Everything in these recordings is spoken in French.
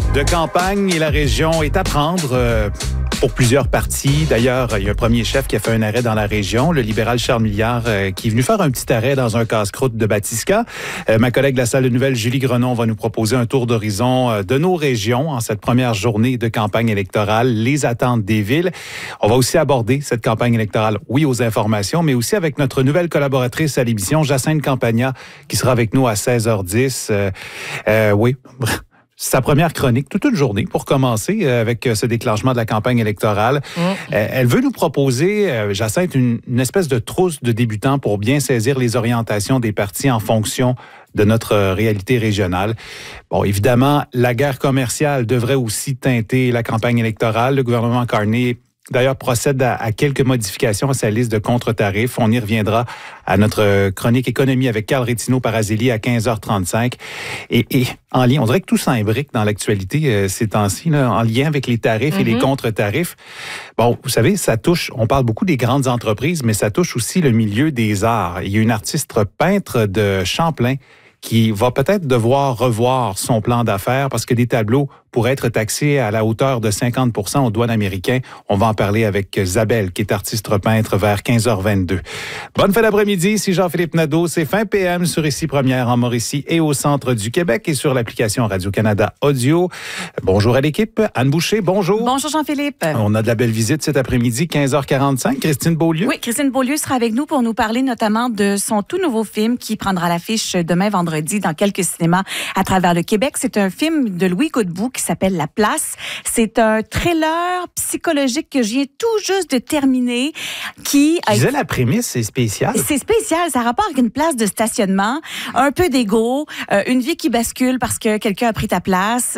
de campagne et la région est à prendre pour plusieurs partis. D'ailleurs, il y a un premier chef qui a fait un arrêt dans la région, le libéral Charles Milliard, qui est venu faire un petit arrêt dans un casse-croûte de Batisca. Ma collègue de la salle de nouvelles, Julie Grenon, va nous proposer un tour d'horizon de nos régions en cette première journée de campagne électorale, les attentes des villes. On va aussi aborder cette campagne électorale, oui, aux informations, mais aussi avec notre nouvelle collaboratrice à l'émission, Jacinthe Campagna, qui sera avec nous à 16h10. Oui, sa première chronique, toute une journée pour commencer avec ce déclenchement de la campagne électorale. Elle veut nous proposer, Jacinthe, une espèce de trousse de débutants pour bien saisir les orientations des partis en fonction de notre réalité régionale. Bon, évidemment, la guerre commerciale devrait aussi teinter la campagne électorale. Le gouvernement Carney d'ailleurs, procède à quelques modifications à sa liste de contre-tarifs. On y reviendra à notre chronique économie avec Carl Rétino-Parasili à 15h35. Et en lien, on dirait que tout s'imbrique dans l'actualité ces temps-ci, là, en lien avec les tarifs et les contre-tarifs. Bon, vous savez, ça touche, on parle beaucoup des grandes entreprises, mais ça touche aussi le milieu des arts. Il y a une artiste peintre de Champlain qui va peut-être devoir revoir son plan d'affaires parce que des tableaux pourraient être taxés à la hauteur de 50% aux douanes américaines. On va en parler avec Zabel, qui est artiste peintre, vers 15h22. Bonne fin d'après-midi, ici Jean-Philippe Nadeau. C'est fin PM sur Ici Première en Mauricie et au centre du Québec et sur l'application Radio-Canada Audio. Bonjour à l'équipe. Anne Boucher, bonjour. Bonjour Jean-Philippe. On a de la belle visite cet après-midi, 15h45. Christine Beaulieu. Oui, Christine Beaulieu sera avec nous pour nous parler notamment de son tout nouveau film qui prendra l'affiche demain vendredi dans quelques cinémas à travers le Québec. C'est un film de Louis Godbout qui s'appelle La Place. C'est un thriller psychologique que je viens tout juste de terminer. Je disais la prémisse, c'est spécial. C'est spécial. Ça a rapport avec une place de stationnement, un peu d'égo, une vie qui bascule parce que quelqu'un a pris ta place.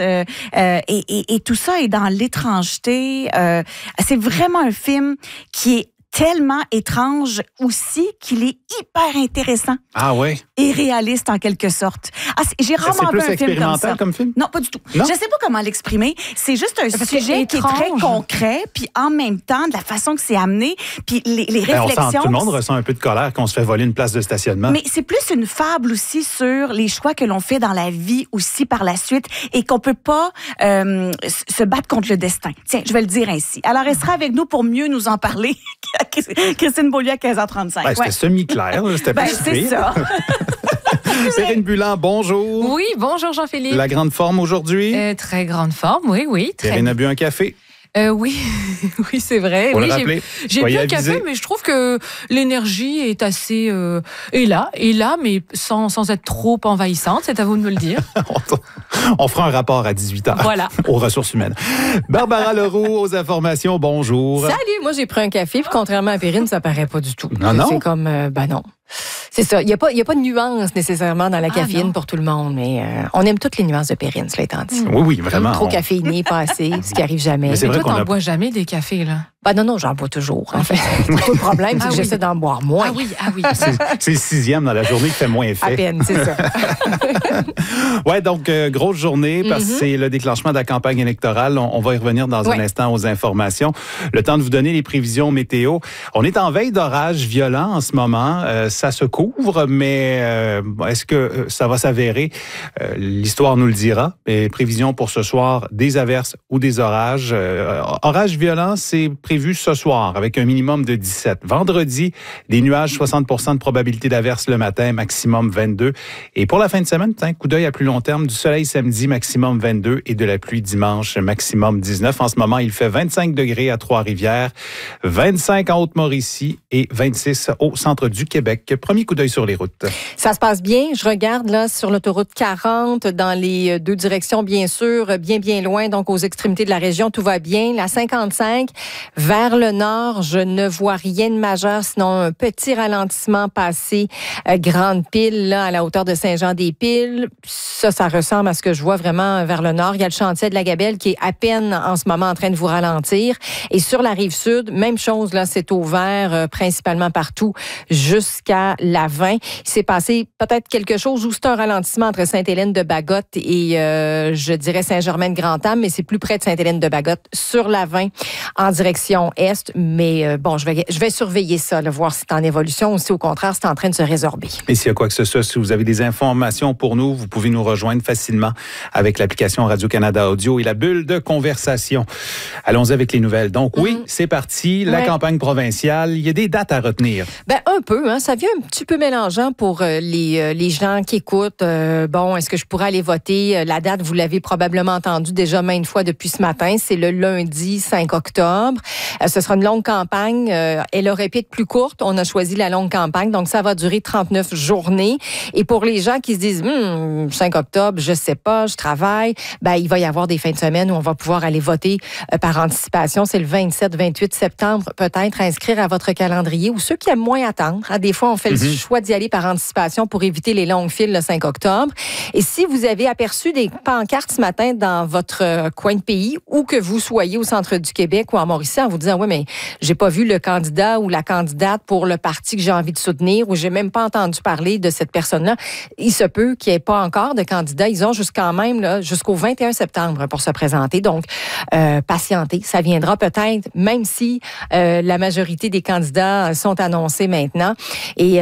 Et tout ça est dans l'étrangeté. C'est vraiment un film qui est tellement étrange aussi qu'il est hyper intéressant. Ah ouais? Et réaliste en quelque sorte. J'ai rarement vu un film comme ça. C'est plus expérimental comme film? Non, pas du tout. Non? Je sais pas comment l'exprimer. C'est juste un sujet qui est très concret, puis en même temps, de la façon que c'est amené, puis les réflexions... Tout le monde ressent un peu de colère qu'on se fait voler une place de stationnement. Mais c'est plus une fable aussi sur les choix que l'on fait dans la vie aussi par la suite et qu'on peut pas se battre contre le destin. Tiens, je vais le dire ainsi. Alors, elle sera avec nous pour mieux nous en parler. Christine Beaulieu à 15h35. Ben, c'était semi-clair, c'était pas c'est ça. Perrine Bulan, bonjour. Oui, bonjour Jean-Philippe. La grande forme aujourd'hui? Très grande forme, oui. Perrine a bu un café? Oui, oui, c'est vrai. Pour oui, le rappeler, j'ai bu un café, mais je trouve que l'énergie est assez... est là, mais sans être trop envahissante. C'est à vous de me le dire. On fera un rapport à 18h. Voilà. Aux ressources humaines. Barbara Leroux, aux informations, bonjour. Salut, moi j'ai pris un café, puis contrairement à Perrine, ça paraît pas du tout. Non? C'est comme, non. C'est ça. Il n'y a pas de nuance nécessairement dans la caféine pour tout le monde, mais on aime toutes les nuances de Perrine, cela étant dit. Oui, vraiment. Trop caféiné, pas assez, ce qui arrive jamais. Mais c'est vrai toi, t'en bois jamais des cafés, là? Non, j'en bois toujours, en fait. Tout le problème, c'est que j'essaie d'en boire moins. Ah oui. C'est le 6e dans la journée qui fait moins effet. À peine, c'est ça. Ouais, donc, grosse journée, parce que c'est le déclenchement de la campagne électorale. On va y revenir dans un instant aux informations. Le temps de vous donner les prévisions météo. On est en veille d'orage violent en ce moment. Ça se couvre, mais est-ce que ça va s'avérer? L'histoire nous le dira. Les prévisions pour ce soir, des averses ou des orages. Orage violent, c'est prévu ce soir avec un minimum de 17. Vendredi, des nuages, 60% de probabilité d'averse le matin, maximum 22. Et pour la fin de semaine, un coup d'œil à plus long terme, du soleil samedi, maximum 22 et de la pluie dimanche, maximum 19. En ce moment, il fait 25 degrés à Trois-Rivières, 25 en Haute-Mauricie et 26 au centre du Québec. Premier coup d'œil sur les routes. Ça se passe bien. Je regarde là sur l'autoroute 40 dans les deux directions, bien sûr, bien loin, donc aux extrémités de la région, tout va bien. La 55, vers le nord, je ne vois rien de majeur, sinon un petit ralentissement passé Grande Pile, là, à la hauteur de Saint-Jean-des-Piles. Ça ressemble à ce que je vois vraiment vers le nord. Il y a le chantier de la Gabelle qui est à peine en ce moment en train de vous ralentir. Et sur la rive sud, même chose, là, c'est au vert, principalement partout, jusqu'à la 20. Il s'est passé peut-être quelque chose où c'est un ralentissement entre Sainte-Hélène-de-Bagotte et, je dirais, Saint-Germain-de-Grand-Am, mais c'est plus près de Sainte-Hélène-de-Bagotte, sur la 20, en direction direction est. Mais bon, je vais surveiller ça, là, voir si c'est en évolution ou si au contraire c'est en train de se résorber. Et s'il y a quoi que ce soit, si vous avez des informations pour nous, vous pouvez nous rejoindre facilement avec l'application Radio-Canada Audio et la bulle de conversation. Allons-y avec les nouvelles. Donc oui, c'est parti. La campagne provinciale, il y a des dates à retenir. Ben un peu, hein. Ça vient un petit peu mélangeant pour les gens qui écoutent. Bon, est-ce que je pourrais aller voter? La date, vous l'avez probablement entendu déjà maintes fois depuis ce matin. C'est le lundi 5 octobre. Ce sera une longue campagne. Elle aurait pu être plus courte. On a choisi la longue campagne. Donc, ça va durer 39 journées. Et pour les gens qui se disent, 5 octobre, je sais pas, je travaille, ben, il va y avoir des fins de semaine où on va pouvoir aller voter par anticipation. C'est le 27, 28 septembre, peut-être, à inscrire à votre calendrier ou ceux qui aiment moins attendre. Hein, des fois, on fait le choix d'y aller par anticipation pour éviter les longues files le 5 octobre. Et si vous avez aperçu des pancartes ce matin dans votre coin de pays ou que vous soyez au centre du Québec ou en Mauricie en vous disant, oui, mais j'ai pas vu le candidat ou la candidate pour le parti que j'ai envie de soutenir ou j'ai même pas entendu parler de cette personne-là, il se peut qu'il n'y ait pas encore de candidat. Ils ont jusqu'au 21 septembre pour se présenter. Donc, patientez. Ça viendra peut-être, même si la majorité des candidats sont annoncés maintenant. Et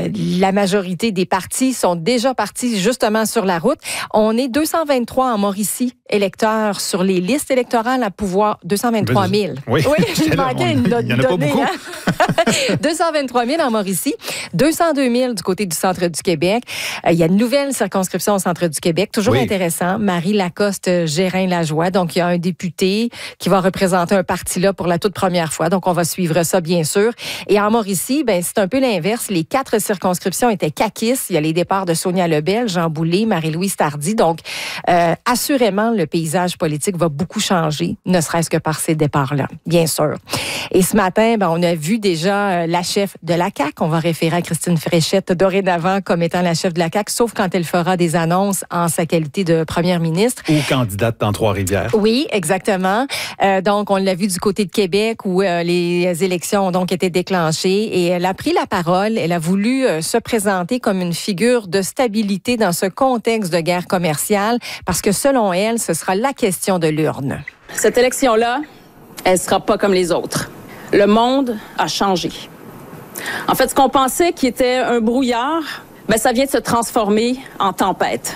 la majorité des partis sont déjà partis justement sur la route. On est 223 en Mauricie électeurs sur les listes électorales à pouvoir. 223 000. Oui, il manquait une donnée. Il n'y en a pas beaucoup. Hein? 223 000 en Mauricie, 202 000 du côté du centre du Québec. Il y a une nouvelle circonscription au centre du Québec, toujours intéressant. Marie Lacoste Gérin-Lajoie. Donc, il y a un député qui va représenter un parti là pour la toute première fois. Donc, on va suivre ça, bien sûr. Et en Mauricie, ben, c'est un peu l'inverse. Les 4 circonscriptions étaient caquistes. Il y a les départs de Sonia Lebel, Jean Boulet, Marie-Louise Tardy. Donc, assurément, le paysage politique va beaucoup changer, ne serait-ce que par ces départs-là, bien sûr. Et ce matin, ben, on a vu déjà la chef de la CAQ. On va référer à Christine Fréchette dorénavant comme étant la chef de la CAQ, sauf quand elle fera des annonces en sa qualité de première ministre. Ou candidate dans Trois-Rivières. Oui, exactement. Donc, on l'a vu du côté de Québec où les élections ont donc été déclenchées et elle a pris la parole. Elle a voulu se présenter comme une figure de stabilité dans ce contexte de guerre commerciale parce que selon elle, ce sera la question de l'urne. Cette élection-là, elle sera pas comme les autres. Le monde a changé. En fait, ce qu'on pensait qui était un brouillard, ben, ça vient de se transformer en tempête.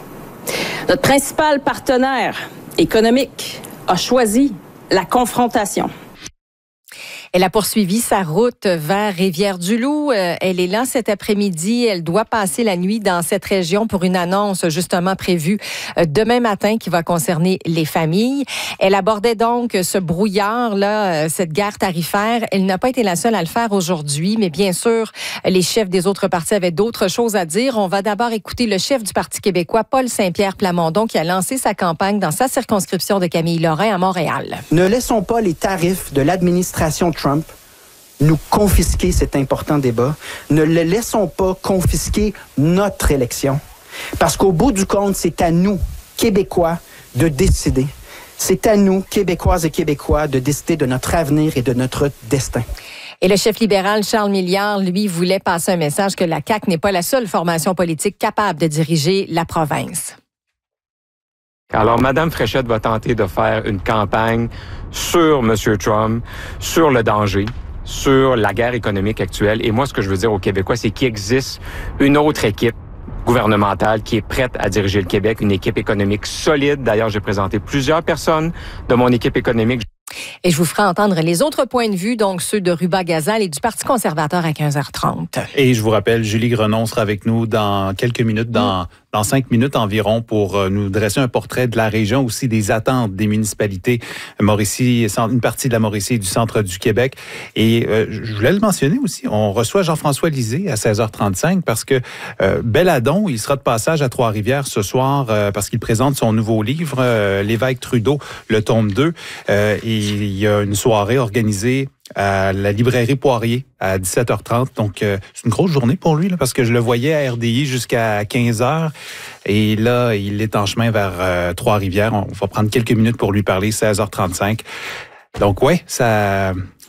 Notre principal partenaire économique a choisi la confrontation. Elle a poursuivi sa route vers Rivière-du-Loup. Elle est là cet après-midi. Elle doit passer la nuit dans cette région pour une annonce justement prévue demain matin qui va concerner les familles. Elle abordait donc ce brouillard-là, cette guerre tarifaire. Elle n'a pas été la seule à le faire aujourd'hui, mais bien sûr, les chefs des autres partis avaient d'autres choses à dire. On va d'abord écouter le chef du Parti québécois, Paul Saint-Pierre Plamondon, qui a lancé sa campagne dans sa circonscription de Camille-Lorrain à Montréal. Ne laissons pas les tarifs de l'administration Trump nous confisquer cet important débat. Ne le laissons pas confisquer notre élection. Parce qu'au bout du compte, c'est à nous, Québécois, de décider. C'est à nous, Québécoises et Québécois, de décider de notre avenir et de notre destin. Et le chef libéral Charles Milliard, lui, voulait passer un message que la CAQ n'est pas la seule formation politique capable de diriger la province. Alors, Mme Fréchette va tenter de faire une campagne sur M. Trump, sur le danger, sur la guerre économique actuelle. Et moi, ce que je veux dire aux Québécois, c'est qu'il existe une autre équipe gouvernementale qui est prête à diriger le Québec, une équipe économique solide. D'ailleurs, j'ai présenté plusieurs personnes de mon équipe économique. Et je vous ferai entendre les autres points de vue, donc ceux de Ruba Gazal et du Parti conservateur à 15h30. Et je vous rappelle, Julie Grenon sera avec nous dans quelques minutes, dans 5 minutes environ, pour nous dresser un portrait de la région, aussi des attentes des municipalités Mauricie, une partie de la Mauricie et du centre du Québec. Et je voulais le mentionner aussi, on reçoit Jean-François Lisée à 16h35 parce que Belladon, il sera de passage à Trois-Rivières ce soir parce qu'il présente son nouveau livre, L'évêque Trudeau, le tome 2. Et il y a une soirée organisée à la librairie Poirier à 17h30. Donc, c'est une grosse journée pour lui, là, parce que je le voyais à RDI jusqu'à 15h. Et là, il est en chemin vers Trois-Rivières. On va prendre quelques minutes pour lui parler, 16h35. Donc, ouais, ça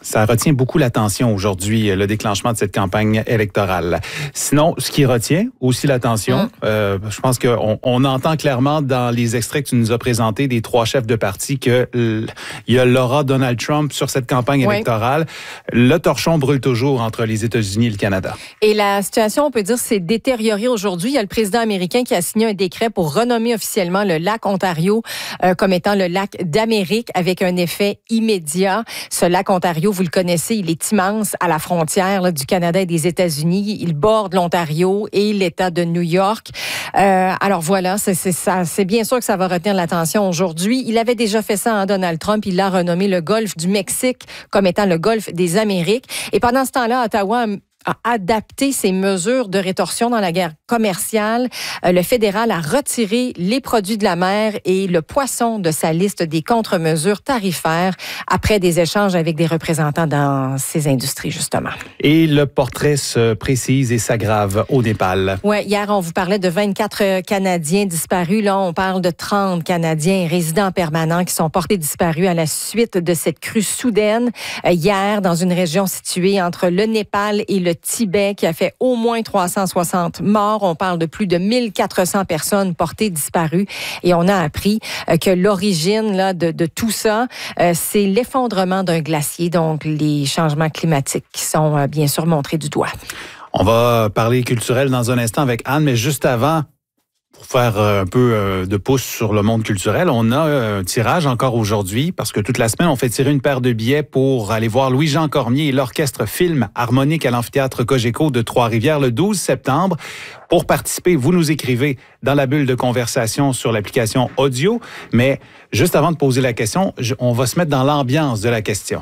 Ça retient beaucoup l'attention aujourd'hui, le déclenchement de cette campagne électorale. Sinon, ce qui retient aussi l'attention, je pense qu'on entend clairement dans les extraits que tu nous as présentés des 3 chefs de parti que il y a l'aura Donald Trump sur cette campagne électorale. Le torchon brûle toujours entre les États-Unis et le Canada. Et la situation, on peut dire, s'est détériorée aujourd'hui. Il y a le président américain qui a signé un décret pour renommer officiellement le lac Ontario comme étant le lac d'Amérique avec un effet immédiat. Ce lac Ontario, vous le connaissez, il est immense à la frontière là, du Canada et des États-Unis. Il borde l'Ontario et l'État de New York. Alors voilà, c'est bien sûr que ça va retenir l'attention aujourd'hui. Il avait déjà fait ça en Donald Trump. Il l'a renommé le golfe du Mexique comme étant le golfe des Amériques. Et pendant ce temps-là, Ottawa a adapté ses mesures de rétorsion dans la guerre commerciale. Le fédéral a retiré les produits de la mer et le poisson de sa liste des contre-mesures tarifaires après des échanges avec des représentants dans ces industries, justement. Et le portrait se précise et s'aggrave au Népal. Oui, hier, on vous parlait de 24 Canadiens disparus. Là, on parle de 30 Canadiens résidents permanents qui sont portés disparus à la suite de cette crue soudaine. Hier, dans une région située entre le Népal et le Tibet, qui a fait au moins 360 morts. On parle de plus de 1400 personnes portées disparues. Et on a appris que l'origine là, de tout ça, c'est l'effondrement d'un glacier, donc les changements climatiques qui sont bien sûr montrés du doigt. On va parler culturel dans un instant avec Anne, mais juste avant, pour faire un peu de pouce sur le monde culturel, on a un tirage encore aujourd'hui parce que toute la semaine, on fait tirer une paire de billets pour aller voir Louis-Jean Cormier et l'orchestre film harmonique à l'amphithéâtre Cogeco de Trois-Rivières le 12 septembre. Pour participer, vous nous écrivez dans la bulle de conversation sur l'application audio. Mais juste avant de poser la question, on va se mettre dans l'ambiance de la question.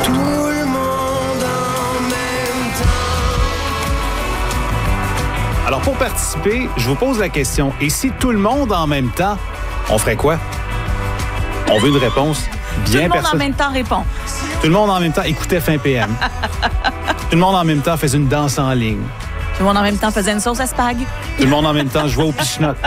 Alors, pour participer, je vous pose la question. Et si tout le monde en même temps, on ferait quoi? On veut une réponse bien personnelle. Tout le monde en même temps répond. Tout le monde en même temps écoutait Fin PM. Tout le monde en même temps faisait une danse en ligne. Tout le monde en même temps faisait une sauce à spag. Tout le monde en même temps jouait au pichenote.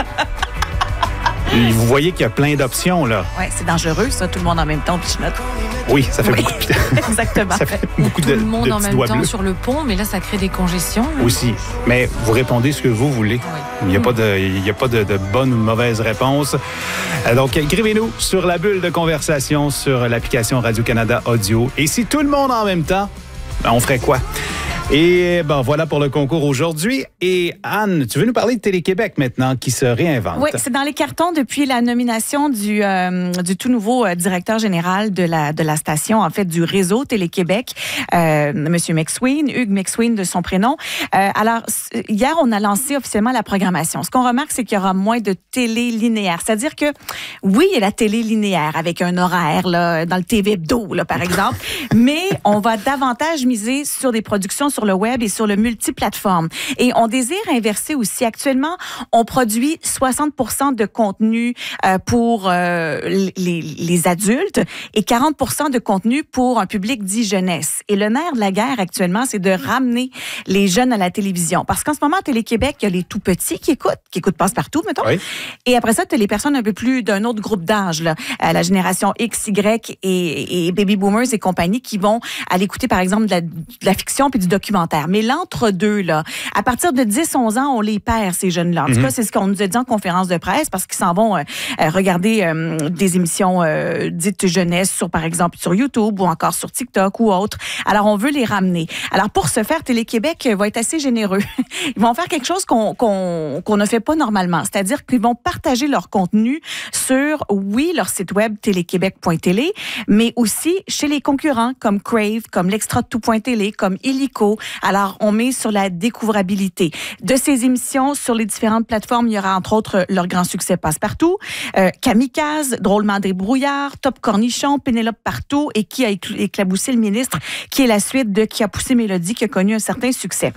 Et vous voyez qu'il y a plein d'options, là. Oui, c'est dangereux, ça, tout le monde en même temps au pichenote. Oui, ça fait beaucoup de... Exactement. Ça fait beaucoup tout le monde de en petits même doigts temps bleus. sur le pont, mais là, ça crée des congestions. Aussi. Mais vous répondez ce que vous voulez. Oui. Il n'y a pas de bonne ou de mauvaise réponse. Donc, écrivez-nous sur la bulle de conversation sur l'application Radio-Canada Audio. Et si tout le monde en même temps, on ferait quoi? Et ben voilà pour le concours aujourd'hui. Et Anne, tu veux nous parler de Télé-Québec maintenant, qui se réinvente. Oui, c'est dans les cartons depuis la nomination du tout nouveau directeur général de la station, en fait, du réseau Télé-Québec, Monsieur McSween, Hugues McSween de son prénom. Alors, hier, on a lancé officiellement la programmation. Ce qu'on remarque, c'est qu'il y aura moins de télé linéaire. C'est-à-dire que, oui, il y a la télé linéaire avec un horaire, là, dans le TV Hebdo, là, par exemple, mais on va davantage miser sur des productions sur le web et sur le multiplateforme. Et on désire inverser aussi. Actuellement, on produit 60% de contenu pour les adultes et 40% de contenu pour un public dit jeunesse. Et le nerf de la guerre actuellement, c'est de ramener les jeunes à la télévision. Parce qu'en ce moment, à Télé-Québec, il y a les tout-petits qui écoutent Passe-Partout, mettons. Oui. Et après ça, tu as les personnes un peu plus d'un autre groupe d'âge, là, la génération X, Y et Baby Boomers et compagnie qui vont aller écouter, par exemple, de la fiction puis du documentaire. Mais l'entre-deux, là, à partir de 10-11 ans, on les perd, ces jeunes-là. En tout cas, c'est ce qu'on nous a dit en conférence de presse parce qu'ils s'en vont regarder des émissions dites jeunesse sur, par exemple, sur YouTube ou encore sur TikTok ou autre. Alors, on veut les ramener. Alors, pour ce faire, Télé-Québec va être assez généreux. Ils vont faire quelque chose qu'on ne fait pas normalement. C'est-à-dire qu'ils vont partager leur contenu sur, oui, leur site web téléquébec.télé, mais aussi chez les concurrents comme Crave, comme l'Extra de Tout.télé, comme Illico. Alors, on met sur la découvrabilité de ces émissions sur les différentes plateformes. Il y aura entre autres leur grand succès Passe-Partout, Kamikaze, Drôlement des brouillards, Top Cornichon, Pénélope Partout et Qui a éclaboussé le ministre, qui est la suite de Qui a poussé Mélodie, qui a connu un certain succès.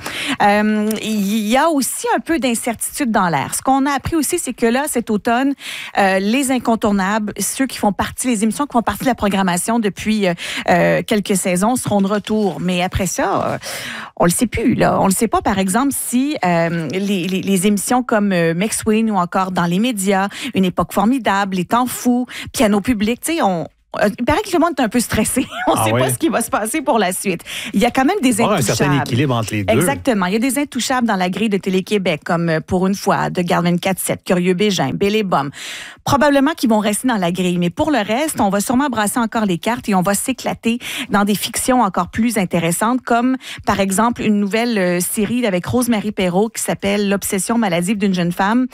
Il y a aussi un peu d'incertitude dans l'air. Ce qu'on a appris aussi, c'est que là, cet automne, les incontournables, ceux qui font partie, les émissions qui font partie de la programmation depuis quelques saisons seront de retour. Mais après ça, on le sait plus, là. On le sait pas, par exemple, si les émissions comme McSween ou encore Dans les médias, Une époque formidable, Les temps fous, Piano public, tu sais, il paraît que le monde est un peu stressé. On ne sait pas ce qui va se passer pour la suite. Il y a quand même des intouchables. Un certain équilibre entre les deux. Exactement. Il y a des intouchables dans la grille de Télé-Québec, comme Pour une fois, de Garde 24/7, Curieux Bégin, Belle et Bomme. Probablement qu'ils vont rester dans la grille. Mais pour le reste, on va sûrement brasser encore les cartes et on va s'éclater dans des fictions encore plus intéressantes, comme par exemple une nouvelle série avec Rosemary Perrault qui s'appelle L'obsession maladive d'une jeune femme.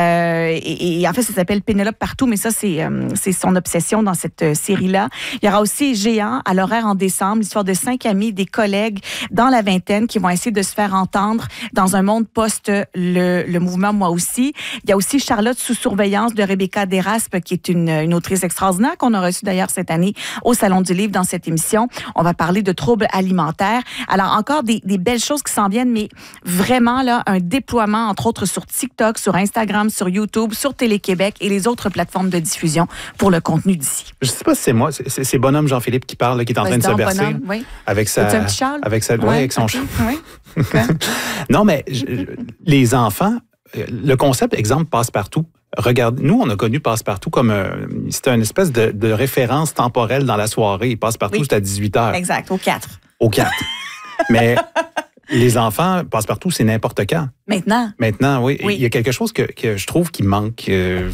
Et en fait, ça s'appelle Pénélope Partout, mais ça, c'est son obsession dans cette série-là. Il y aura aussi Géant à l'horaire en décembre, l'histoire de 5 amis, des collègues dans la vingtaine qui vont essayer de se faire entendre dans un monde post le mouvement Moi aussi. Il y a aussi Charlotte sous surveillance de Rebecca Deraspe, qui est une autrice extraordinaire qu'on a reçue d'ailleurs cette année au Salon du Livre dans cette émission. On va parler de troubles alimentaires. Alors, encore des belles choses qui s'en viennent, mais vraiment, là, un déploiement, entre autres, sur TikTok, sur Instagram, sur YouTube, sur Télé-Québec et les autres plateformes de diffusion pour le contenu d'ici. Je sais pas si c'est moi, c'est Bonhomme Jean-Philippe qui parle, là, qui est en train de se bercer. Bonhomme, oui. Avec sa... un petit châle? Avec son châle. Oui. Non, mais les enfants, le concept, exemple, Passe-Partout. Regarde, nous, on a connu Passe-Partout comme c'était une espèce de référence temporelle dans la soirée. Passe-Partout, c'était à 18h. Exact, au 4. Au 4. Mais les enfants, Passe-Partout, c'est n'importe quand. Maintenant, oui. Il y a quelque chose que je trouve qui manque.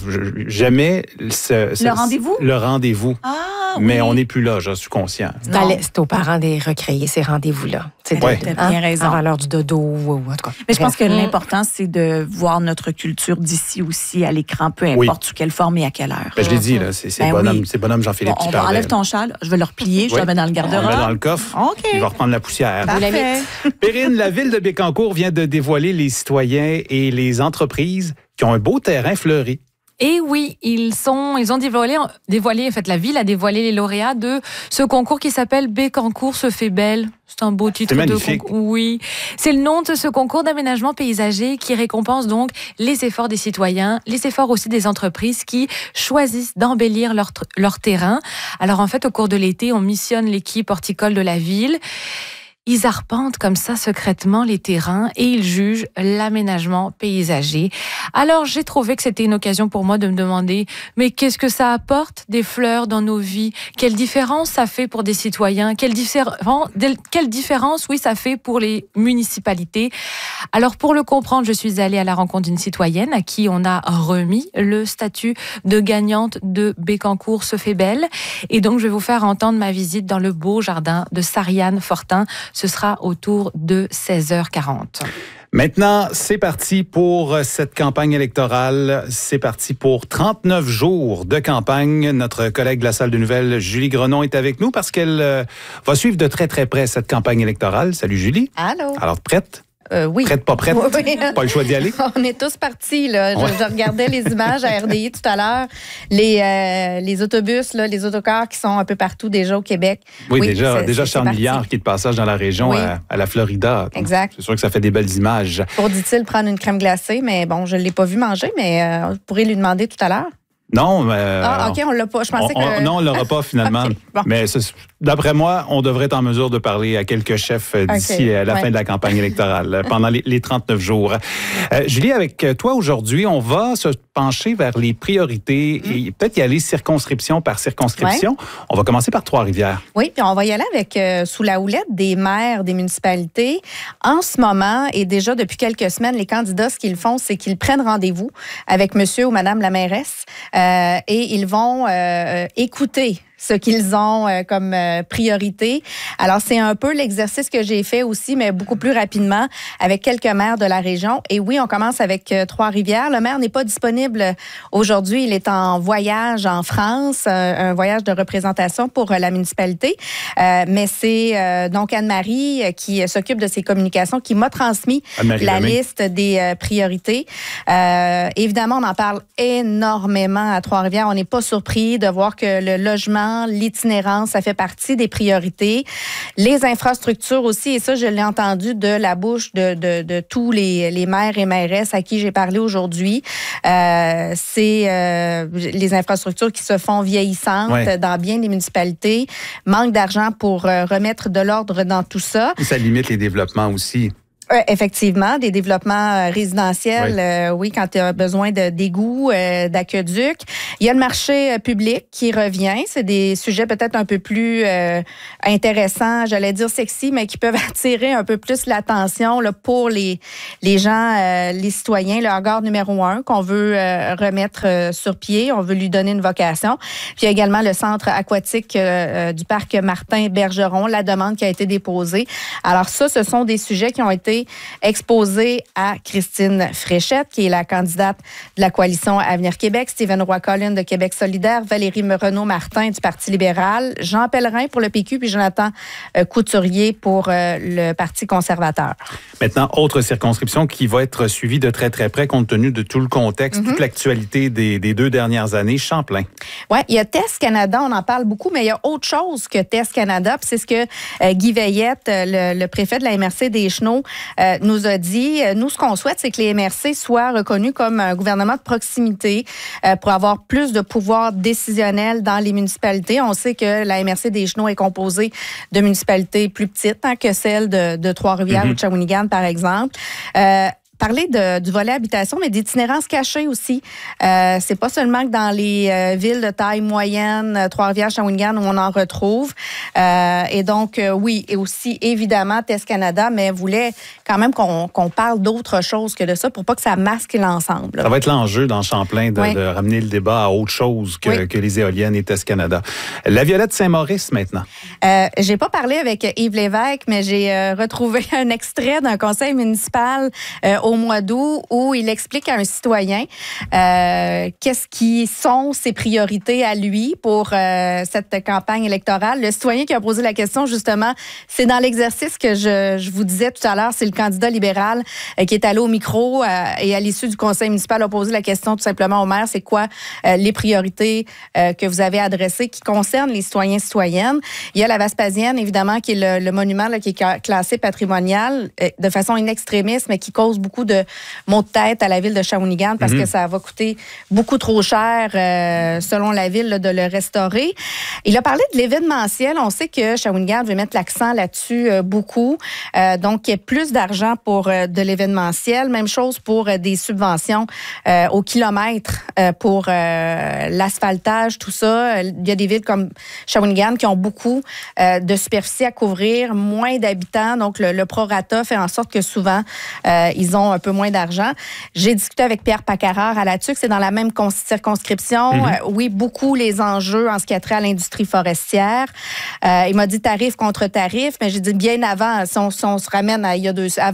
Jamais le rendez-vous? Le rendez-vous. Ah, mais on n'est plus là, je suis conscient. C'est aux parents de recréer ces rendez-vous-là. Tu as bien raison. Avant l'heure du dodo, ou en tout cas. Mais je pense que l'important, c'est de voir notre culture d'ici aussi à l'écran, peu importe sous quelle forme et à quelle heure. Ben, je l'ai dit, là, c'est Bonhomme Jean-Philippe qui parlait. Enlève ton châle, je vais le replier, je le mets dans le garde-robe. On le met dans le coffre, il va reprendre la poussière. Parfait. Perrine, la ville de Bécancour vient de dévoiler les citoyens et les entreprises qui ont un beau terrain fleuri. Et oui, ils ont dévoilé, en fait, la ville a dévoilé les lauréats de ce concours qui s'appelle Bécancour se fait belle. C'est un beau titre de concours. Oui. C'est le nom de ce concours d'aménagement paysager qui récompense donc les efforts des citoyens, les efforts aussi des entreprises qui choisissent d'embellir leur terrain. Alors, en fait, au cours de l'été, on missionne l'équipe horticole de la ville. Ils arpentent comme ça secrètement les terrains et ils jugent l'aménagement paysager. Alors, j'ai trouvé que c'était une occasion pour moi de me demander, mais qu'est-ce que ça apporte des fleurs dans nos vies? Quelle différence ça fait pour des citoyens? Quelle différence, oui, ça fait pour les municipalités? Alors, pour le comprendre, je suis allée à la rencontre d'une citoyenne à qui on a remis le statut de gagnante de Bécancour se fait belle. Et donc, je vais vous faire entendre ma visite dans le beau jardin de Sariane Fortin. Ce sera autour de 16h40. Maintenant, c'est parti pour cette campagne électorale. C'est parti pour 39 jours de campagne. Notre collègue de la salle de nouvelles, Julie Grenon, est avec nous parce qu'elle va suivre de très, très près cette campagne électorale. Salut, Julie. Allô. Alors, prête? Oui. Prête, pas prête? Oui. Pas le choix d'y aller? On est tous partis, là. Je regardais les images à RDI tout à l'heure. Les autobus, là, les autocars qui sont un peu partout déjà au Québec. Oui, déjà Charles Milliard qui est de passage dans la région à la Florida. Donc, exact. C'est sûr que ça fait des belles images. Pour, dit-il, prendre une crème glacée, mais bon, je ne l'ai pas vu manger, mais vous pourrez lui demander tout à l'heure. Non, mais... OK, on l'a pas. Je pensais que... Non, on l'aura pas finalement. Okay, bon. Mais d'après moi, on devrait être en mesure de parler à quelques chefs d'ici la fin de la campagne électorale, pendant les 39 jours. Julie, avec toi aujourd'hui, on va se pencher vers les priorités et peut-être y aller circonscription par circonscription. Ouais. On va commencer par Trois-Rivières. Oui, puis on va y aller avec sous la houlette des maires des municipalités. En ce moment, et déjà depuis quelques semaines, les candidats, ce qu'ils font, c'est qu'ils prennent rendez-vous avec monsieur ou madame la mairesse et ils vont écouter ce qu'ils ont comme priorité. Alors, c'est un peu l'exercice que j'ai fait aussi, mais beaucoup plus rapidement, avec quelques maires de la région. Et oui, on commence avec Trois-Rivières. Le maire n'est pas disponible aujourd'hui. Il est en voyage en France, un voyage de représentation pour la municipalité. Mais c'est donc Anne-Marie qui s'occupe de ses communications, qui m'a transmis la liste des priorités. Évidemment, on en parle énormément à Trois-Rivières. On n'est pas surpris de voir que le logement, l'itinérance, ça fait partie des priorités. Les infrastructures aussi, et ça, je l'ai entendu de la bouche de tous les maires et mairesses à qui j'ai parlé aujourd'hui. C'est les infrastructures qui se font vieillissantes dans bien des municipalités. Manque d'argent pour remettre de l'ordre dans tout ça. Ça limite les développements aussi. Effectivement, des développements résidentiels, oui, quand tu as besoin d'égouts, d'aqueducs. Il y a le marché public qui revient. C'est des sujets peut-être un peu plus intéressants, j'allais dire sexy, mais qui peuvent attirer un peu plus l'attention là, pour les gens, les citoyens. Le hangar numéro 1 qu'on veut remettre sur pied. On veut lui donner une vocation. Puis il y a également le centre aquatique du parc Martin-Bergeron, la demande qui a été déposée. Alors ça, ce sont des sujets qui ont été exposé à Christine Fréchette, qui est la candidate de la coalition Avenir Québec, Stephen Roy-Collin de Québec solidaire, Valérie Renaud-Martin du Parti libéral, Jean Pellerin pour le PQ, puis Jonathan Couturier pour le Parti conservateur. Maintenant, autre circonscription qui va être suivie de très, très près compte tenu de tout le contexte, toute l'actualité des 2 dernières années, Champlain. Oui, il y a Test Canada, on en parle beaucoup, mais il y a autre chose que Test Canada, puis c'est ce que Guy Veillette, le préfet de la MRC des Chenaux, nous a dit. Nous, ce qu'on souhaite, c'est que les MRC soient reconnus comme un gouvernement de proximité pour avoir plus de pouvoir décisionnel dans les municipalités. On sait que la MRC des Chenaux est composée de municipalités plus petites que celle de Trois-Rivières ou de Shawinigan, par exemple. Parler du volet habitation, mais d'itinérance cachée aussi. C'est pas seulement que dans les villes de taille moyenne, Trois-Rivières, Shawinigan, où on en retrouve. Et donc, oui, et aussi, évidemment, Test Canada, mais voulait quand même qu'on parle d'autre chose que de ça pour pas que ça masque l'ensemble. Ça va être l'enjeu dans Champlain de ramener le débat à autre chose que les éoliennes et Test Canada. La Violette Saint-Maurice, maintenant. J'ai pas parlé avec Yves Lévesque, mais j'ai retrouvé un extrait d'un conseil municipal au mois d'août où il explique à un citoyen qu'est-ce qui sont ses priorités à lui pour cette campagne électorale. Le citoyen qui a posé la question, justement, c'est dans l'exercice que je vous disais tout à l'heure, c'est le candidat libéral qui est allé au micro et à l'issue du conseil municipal a posé la question tout simplement au maire, c'est quoi les priorités que vous avez adressées qui concernent les citoyens et citoyennes. Il y a la Vespasienne, évidemment, qui est le monument là, qui est classé patrimonial de façon in extremis, mais qui cause beaucoup de maux de tête à la ville de Shawinigan parce que ça va coûter beaucoup trop cher, selon la ville, là, de le restaurer. Il a parlé de l'événementiel. On sait que Shawinigan veut mettre l'accent là-dessus beaucoup. Donc, il y a plus d'argent pour de l'événementiel. Même chose pour des subventions au kilomètre pour l'asphaltage, tout ça. Il y a des villes comme Shawinigan qui ont beaucoup de superficie à couvrir, moins d'habitants. Donc, le prorata fait en sorte que souvent, ils ont un peu moins d'argent. J'ai discuté avec Pierre Pacarard à la TUC, c'est dans la même circonscription. Oui, beaucoup les enjeux en ce qui a trait à l'industrie forestière. Il m'a dit tarif contre tarif, mais j'ai dit bien avant, si on se ramène à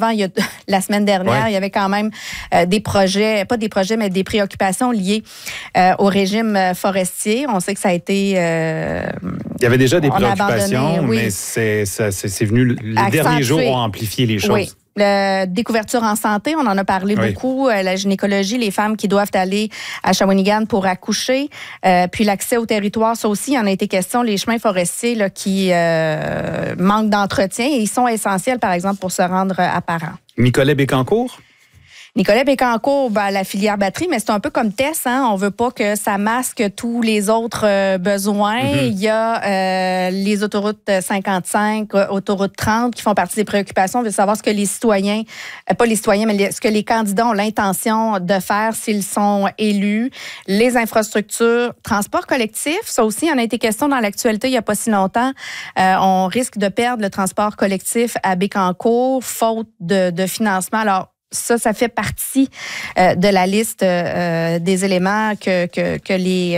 la semaine dernière, il y avait quand même des projets, pas des projets, mais des préoccupations liées au régime forestier. On sait que ça a été... il y avait déjà des préoccupations, mais c'est venu, les derniers jours ont amplifié les choses. Oui. La découverture en santé, on en a parlé beaucoup. La gynécologie, les femmes qui doivent aller à Shawinigan pour accoucher. Puis l'accès au territoire, ça aussi, il en a été question. Les chemins forestiers là, qui manquent d'entretien et ils sont essentiels, par exemple, pour se rendre à Parent. Nicolas Bécancourt? Nicolas Bécancourt, la filière batterie, mais c'est un peu comme Tess, hein? On veut pas que ça masque tous les autres besoins. Il y a les autoroutes 55, autoroute 30 qui font partie des préoccupations. On veut savoir ce que les citoyens, pas les citoyens, mais ce que les candidats ont l'intention de faire s'ils sont élus. Les infrastructures, transport collectif, ça aussi, il en a été question dans l'actualité il y a pas si longtemps. On risque de perdre le transport collectif à Bécancourt, faute de financement. Alors, ça fait partie de la liste des éléments que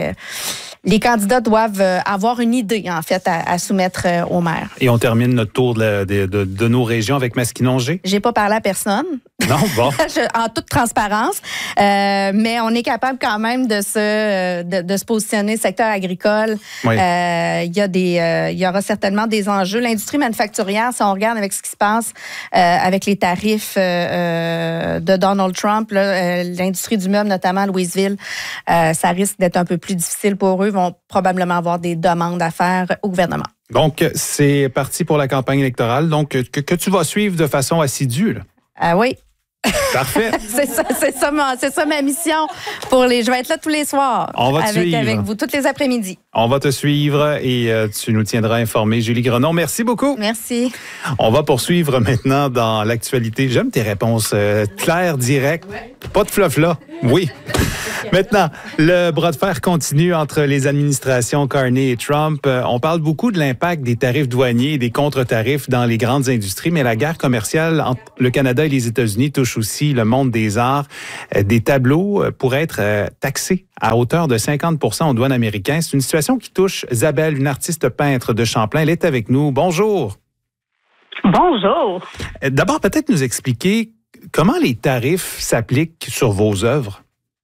les candidats doivent avoir une idée, en fait, à soumettre au maire. Et on termine notre tour de nos régions avec Masquinongé? J'ai pas parlé à personne. Non, bon. En toute transparence. Mais on est capable quand même de se positionner secteur agricole. Oui. Il y aura certainement des enjeux. L'industrie manufacturière, si on regarde avec ce qui se passe avec les tarifs de Donald Trump, l'industrie du meuble, notamment à Louisville, ça risque d'être un peu plus difficile pour eux. Ils vont probablement avoir des demandes à faire au gouvernement. Donc, c'est parti pour la campagne électorale. Donc, que tu vas suivre de façon assidue, là. Oui. Parfait. C'est ça ma mission. Je vais être là tous les soirs. On va te suivre. Avec vous, tous les après-midi. On va te suivre et tu nous tiendras informés. Julie Grenon, merci beaucoup. Merci. On va poursuivre maintenant dans l'actualité. J'aime tes réponses claires, directes. Pas de flaf-là. Oui. Maintenant, le bras de fer continue entre les administrations Carney et Trump. On parle beaucoup de l'impact des tarifs douaniers et des contre-tarifs dans les grandes industries, mais la guerre commerciale entre le Canada et les États-Unis touche aussi le monde des arts. Des tableaux pourraient être taxés à hauteur de 50% aux douanes américaines. C'est une situation qui touche Isabelle, une artiste peintre de Champlain. Elle est avec nous. Bonjour. Bonjour. D'abord, peut-être nous expliquer comment les tarifs s'appliquent sur vos œuvres.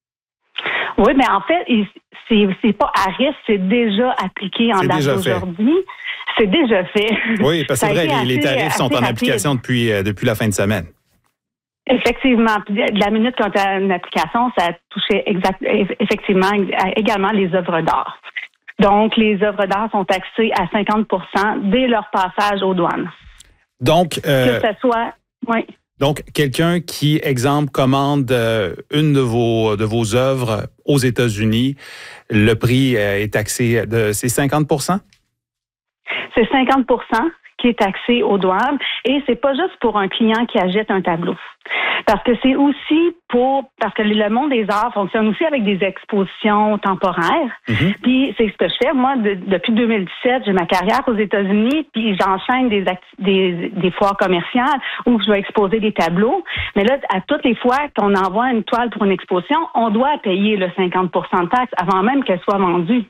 Oui, mais en fait, c'est pas à risque, c'est déjà appliqué en date d'aujourd'hui. C'est déjà fait. Oui, parce que c'est vrai, les tarifs sont en application depuis la fin de semaine. Effectivement. De la minute qu'on a une application, ça touchait effectivement également les œuvres d'art. Donc, les œuvres d'art sont taxées à 50% dès leur passage aux douanes. Donc, que ce soit... Oui. Donc, quelqu'un qui, exemple, commande une de vos œuvres aux États-Unis, le prix est taxé c'est 50%? C'est 50% qui est taxé aux douanes. Et c'est pas juste pour un client qui achète un tableau. Parce que c'est aussi parce que le monde des arts fonctionne aussi avec des expositions temporaires. Mm-hmm. Puis c'est ce que je fais. Moi, depuis 2017, j'ai ma carrière aux États-Unis, puis j'enchaîne des foires commerciales où je dois exposer des tableaux. Mais là, à toutes les fois qu'on envoie une toile pour une exposition, on doit payer le 50% de taxe avant même qu'elle soit vendue.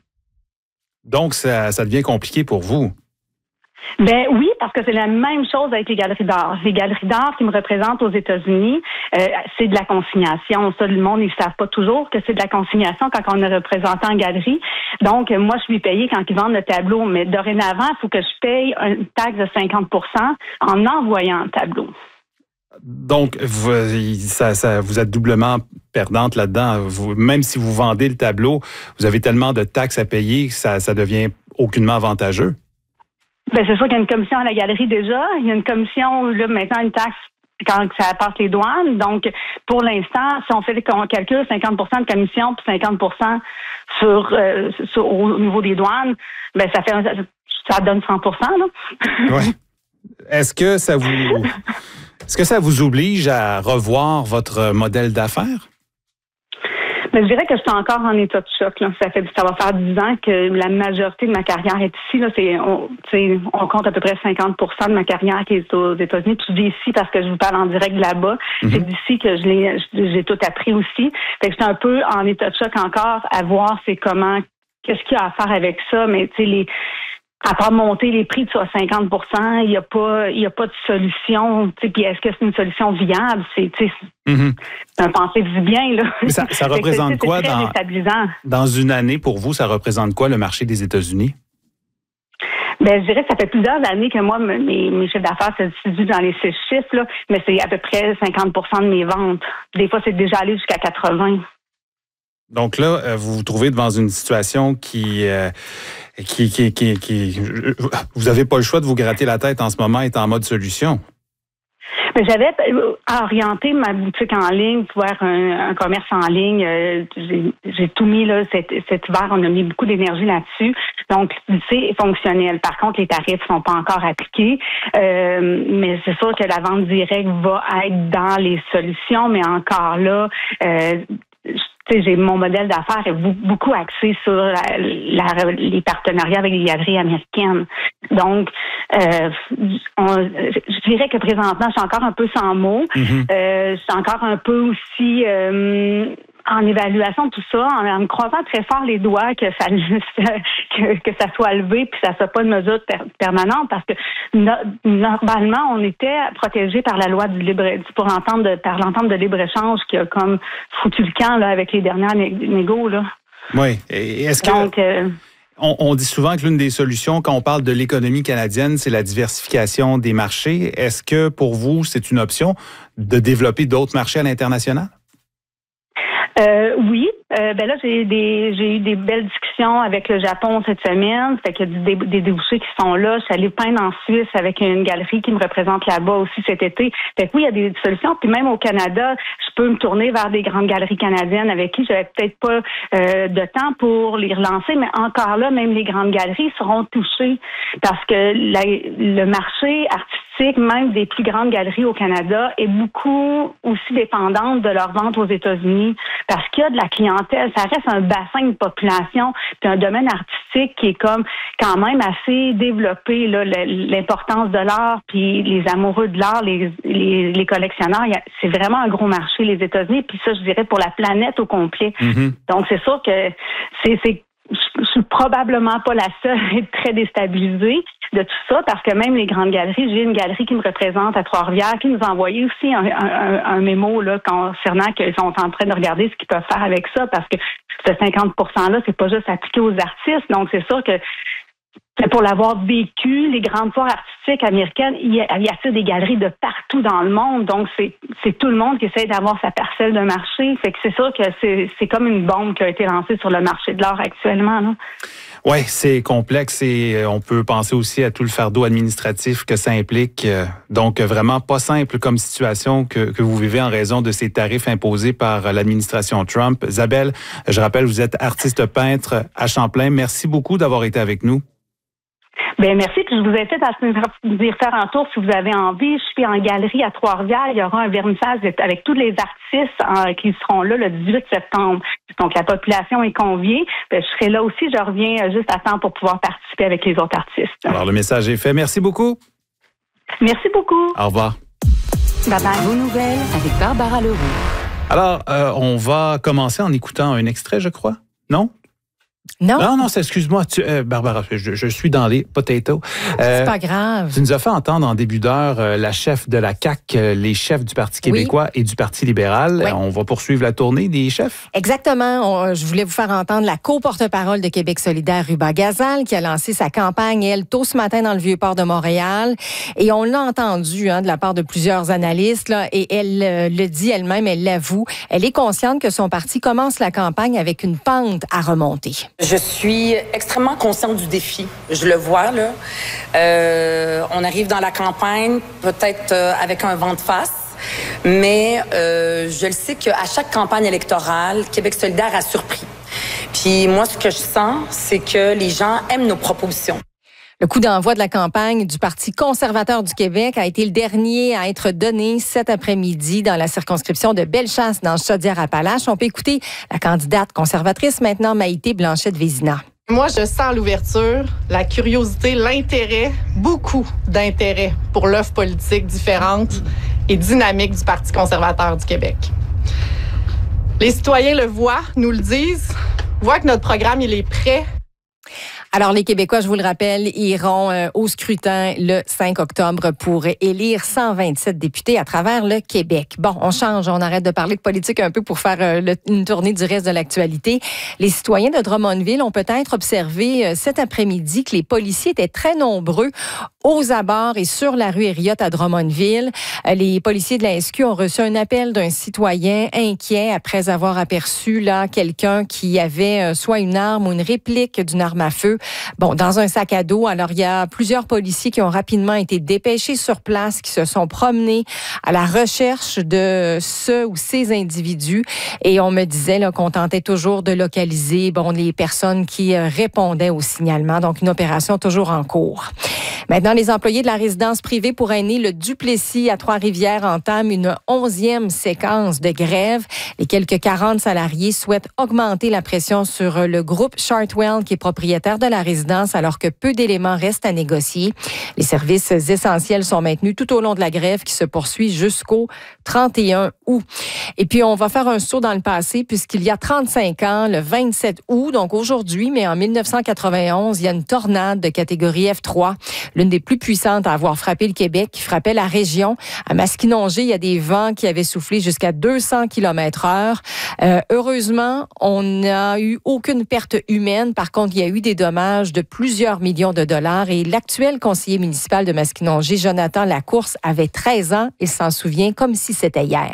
Donc, ça devient compliqué pour vous. Ben oui, parce que c'est la même chose avec les galeries d'art. Les galeries d'art qui me représentent aux États-Unis, c'est de la consignation. Ça, le monde, ils savent pas toujours que c'est de la consignation quand on est représenté en galerie. Donc, moi, je suis payée quand ils vendent le tableau. Mais dorénavant, il faut que je paye une taxe de 50% en envoyant le tableau. Donc, vous êtes doublement perdante là-dedans. Même si vous vendez le tableau, vous avez tellement de taxes à payer que ça devient aucunement avantageux. Ben c'est sûr qu'il y a une commission à la galerie déjà. Il y a une commission, là, maintenant, une taxe quand ça passe les douanes. Donc, pour l'instant, si on fait le calcul, 50% de commission puis 50% au niveau des douanes, ben ça donne 100%, là. Oui. Est-ce que ça vous oblige à revoir votre modèle d'affaires? Mais je dirais que je suis encore en état de choc. Là. Ça va faire 10 ans que la majorité de ma carrière est ici. Là. On compte à peu près 50% de ma carrière qui est aux États-Unis. Puis je dis ici parce que je vous parle en direct de là-bas. Mm-hmm. C'est d'ici que j'ai tout appris aussi. Fait que je suis un peu en état de choc encore à voir qu'est-ce qu'il y a à faire avec ça. Mais tu sais, à part monter les prix de 50%, il y a pas de solution. Puis est-ce que c'est une solution viable? C'est un penser du bien, là. Mais ça représente quoi dans une année pour vous? Ça représente quoi le marché des États-Unis? Ben, je dirais que ça fait plusieurs années que moi, mes chiffres d'affaires se situent dans les 6 chiffres, là, mais c'est à peu près 50% de mes ventes. Des fois, c'est déjà allé jusqu'à 80%. Donc là, vous vous trouvez devant une situation qui vous n'avez pas le choix de vous gratter la tête en ce moment, est en mode solution. Mais j'avais orienté ma boutique en ligne vers un commerce en ligne. J'ai tout mis là cet hiver, on a mis beaucoup d'énergie là-dessus. Donc, c'est fonctionnel. Par contre, les tarifs sont pas encore appliqués. Mais c'est sûr que la vente directe va être dans les solutions, mais encore là, mon modèle d'affaires est beaucoup axé sur les partenariats avec les galeries américaines. Donc, je dirais que présentement, je suis encore un peu sans mots. Mm-hmm. Je suis encore un peu aussi en évaluation de tout ça, en me croisant très fort les doigts que ça soit levé puis que ça soit pas une mesure permanente parce que normalement on était protégé par la loi par l'entente de libre-échange qui a comme foutu le camp là avec les dernières négos là. Oui. Et est-ce que donc on dit souvent que l'une des solutions quand on parle de l'économie canadienne, c'est la diversification des marchés. Est-ce que pour vous c'est une option de développer d'autres marchés à l'international? Oui. Là, j'ai eu des belles discussions avec le Japon cette semaine. Fait qu'il y a des débouchés qui sont là. Je suis allée peindre en Suisse avec une galerie qui me représente là-bas aussi cet été. Fait que oui, il y a des solutions. Puis même au Canada, je peux me tourner vers des grandes galeries canadiennes avec qui j'avais peut-être pas de temps pour les relancer. Mais encore là, même les grandes galeries seront touchées parce que le marché artistique, même des plus grandes galeries au Canada, est beaucoup aussi dépendante de leur vente aux États-Unis parce qu'il y a de la clientèle. Ça reste un bassin de population puis un domaine artistique qui est comme quand même assez développé, là, l'importance de l'art puis les amoureux de l'art, les collectionneurs. C'est vraiment un gros marché, les États-Unis, puis ça, je dirais, pour la planète au complet. Mm-hmm. Donc, c'est sûr que je suis probablement pas la seule à être très déstabilisée de tout ça, parce que même les grandes galeries, j'ai une galerie qui me représente à Trois-Rivières qui nous a envoyé aussi un mémo là concernant qu'ils sont en train de regarder ce qu'ils peuvent faire avec ça, parce que ce 50%-là, c'est pas juste appliqué aux artistes. Donc, c'est sûr que pour l'avoir vécu, les grandes foires artistiques américaines, il y a des galeries de partout dans le monde. Donc, c'est tout le monde qui essaie d'avoir sa parcelle de marché. Fait que c'est sûr que c'est comme une bombe qui a été lancée sur le marché de l'art actuellement, là. Oui, c'est complexe et on peut penser aussi à tout le fardeau administratif que ça implique. Donc, vraiment pas simple comme situation que vous vivez en raison de ces tarifs imposés par l'administration Trump. Isabelle, je rappelle, vous êtes artiste peintre à Champlain. Merci beaucoup d'avoir été avec nous. Bien, merci. Puis je vous invite à venir faire un tour si vous avez envie. Je suis en galerie à Trois-Rivières. Il y aura un vernissage avec tous les artistes qui seront là le 18 septembre. Donc, la population est conviée. Bien, je serai là aussi. Je reviens juste à temps pour pouvoir participer avec les autres artistes. Alors, le message est fait. Merci beaucoup. Merci beaucoup. Au revoir. Bye-bye. Vos nouvelles avec Barbara Leroux. Alors, on va commencer en écoutant un extrait, je crois. Non? Non. Non, excuse-moi, Barbara, je suis dans les potatoes. C'est pas grave. Tu nous as fait entendre en début d'heure la chef de la CAQ, les chefs du Parti québécois et du Parti libéral. Oui. On va poursuivre la tournée des chefs. Exactement. Je voulais vous faire entendre la co-porte-parole de Québec solidaire, Ruba Gazal, qui a lancé sa campagne, elle, tôt ce matin dans le Vieux-Port de Montréal. Et on l'a entendu de la part de plusieurs analystes, là, et elle le dit elle-même, elle l'avoue. Elle est consciente que son parti commence la campagne avec une pente à remonter. Je suis extrêmement consciente du défi. Je le vois, là. On arrive dans la campagne, peut-être avec un vent de face, mais je le sais qu'à chaque campagne électorale, Québec solidaire a surpris. Puis moi, ce que je sens, c'est que les gens aiment nos propositions. Le coup d'envoi de la campagne du Parti conservateur du Québec a été le dernier à être donné cet après-midi dans la circonscription de Bellechasse dans Chaudière-Appalaches. On peut écouter la candidate conservatrice maintenant, Maïté Blanchette-Vézina. Moi, je sens l'ouverture, la curiosité, l'intérêt, beaucoup d'intérêt pour l'offre politique différente et dynamique du Parti conservateur du Québec. Les citoyens le voient, nous le disent, voient que notre programme, il est prêt. Alors, les Québécois, je vous le rappelle, iront au scrutin le 5 octobre pour élire 127 députés à travers le Québec. Bon, on change, on arrête de parler de politique un peu pour faire une tournée du reste de l'actualité. Les citoyens de Drummondville ont peut-être observé cet après-midi que les policiers étaient très nombreux aux abords et sur la rue Heriotte à Drummondville. Les policiers de la SQ ont reçu un appel d'un citoyen inquiet après avoir aperçu là quelqu'un qui avait soit une arme ou une réplique d'une arme à feu. Bon, dans un sac à dos. Alors, il y a plusieurs policiers qui ont rapidement été dépêchés sur place, qui se sont promenés à la recherche de ce ou ces individus. Et on me disait là, qu'on tentait toujours de localiser les personnes qui répondaient au signalement. Donc, une opération toujours en cours. Maintenant, les employés de la résidence privée pour aînés, le Duplessis à Trois-Rivières, entament une 11e séquence de grève. Les quelques 40 salariés souhaitent augmenter la pression sur le groupe Chartwell, qui est propriétaire de la résidence, alors que peu d'éléments restent à négocier. Les services essentiels sont maintenus tout au long de la grève qui se poursuit jusqu'au 31 août. Et puis, on va faire un saut dans le passé, puisqu'il y a 35 ans, le 27 août, donc aujourd'hui, mais en 1991, il y a une tornade de catégorie F3, l'une des plus puissantes à avoir frappé le Québec, qui frappait la région. À Masquinongé, il y a des vents qui avaient soufflé jusqu'à 200 km/h. Heureusement, on n'a eu aucune perte humaine. Par contre, il y a eu des dommages de plusieurs millions de dollars. Et l'actuel conseiller municipal de Masquinongé, Jonathan Lacourse, avait 13 ans. Il s'en souvient comme si c'était hier.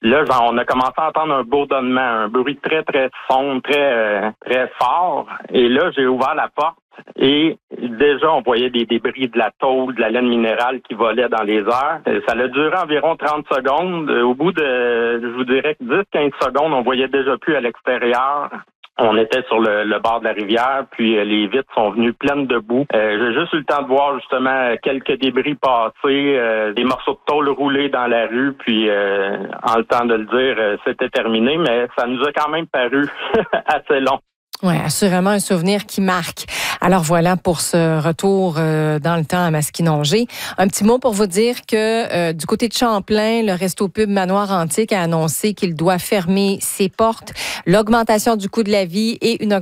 Là, on a commencé à entendre un bourdonnement, un bruit très, très sombre, très fort. Et là, j'ai ouvert la porte et déjà, on voyait des débris de la tôle, de la laine minérale qui volaient dans les airs. Ça a duré environ 30 secondes. Au bout de, je vous dirais, 10-15 secondes, on voyait déjà plus à l'extérieur. On était sur le bord de la rivière, puis les vitres sont venues pleines de boue. J'ai juste eu le temps de voir justement quelques débris passer, des morceaux de tôle roulés dans la rue, puis en le temps de le dire, c'était terminé, mais ça nous a quand même paru assez long. Oui, assurément un souvenir qui marque. Alors voilà pour ce retour dans le temps à Masquinongé. Un petit mot pour vous dire que du côté de Champlain, le Resto Pub Manoir Antique a annoncé qu'il doit fermer ses portes. L'augmentation du coût de la vie et une